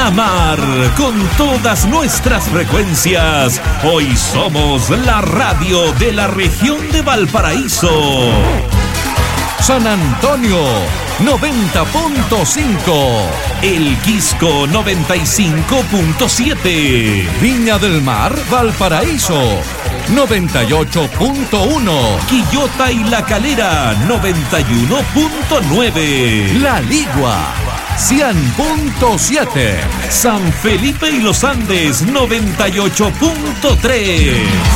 Amar con todas nuestras frecuencias. Hoy somos la radio de la región de Valparaíso. San Antonio 90.5, El Quisco 95.7, Viña del Mar, Valparaíso 98.1, Quillota y La Calera 91.9, La Ligua 100.7, San Felipe y Los Andes 98.3.